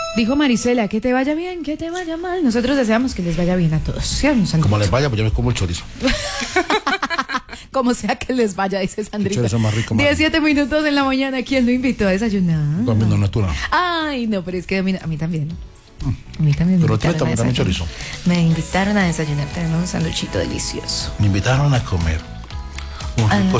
Dijo Marisela, que te vaya bien, que te vaya mal. Nosotros deseamos que les vaya bien a todos. ¿Sí, Sandrita? Como les vaya, pues yo me como el chorizo. Como sea que les vaya, dice Sandrita. El chorizo más rico, más 17 minutos en la mañana. ¿Quién lo invitó a desayunar? Comiendo natural. Ay, no, pero es que a mí también. A mí también me Pero invitaron a también desayunar. chorizo. Me invitaron a desayunar. Tenemos un sanduchito delicioso. Me invitaron a comer un rico